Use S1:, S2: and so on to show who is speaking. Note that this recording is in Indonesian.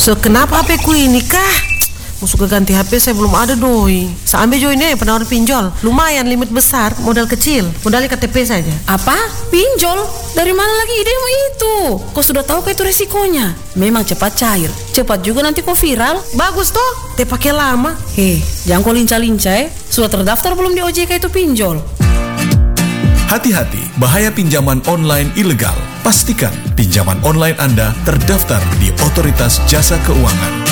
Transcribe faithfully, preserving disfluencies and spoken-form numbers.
S1: So, kenapa H P ku ini kah? Musuh ganti H P saya belum ada doi. Saya ambil jo ini penawaran pinjol. Lumayan, limit besar, modal kecil. Modalnya K T P saja.
S2: Apa? Pinjol? Dari mana lagi idemu itu? Kau sudah tahu kah itu resikonya? Memang cepat cair. Cepat juga nanti kau viral.
S1: Bagus toh, te pakai lama.
S2: Hei, jangan kau lincah-lincah eh. Sudah terdaftar belum di O J K itu pinjol?
S3: Hati-hati, bahaya pinjaman online ilegal. Pastikan pinjaman online Anda terdaftar di Otoritas Jasa Keuangan.